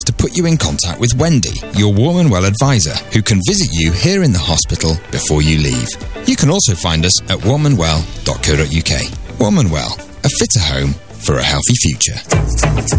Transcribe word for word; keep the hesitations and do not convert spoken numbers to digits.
to put you in contact with Wendy, your Warm and Well advisor, who can visit you here in the hospital before you leave. You can also find us at warm and well dot co dot uk. Warm and Well, a fitter home for a healthy future.